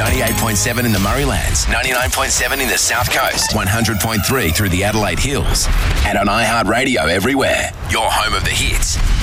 98.7 in the Murraylands, 99.7 in the South Coast, 100.3 through the Adelaide Hills, and on iHeartRadio everywhere. Your home of the hits.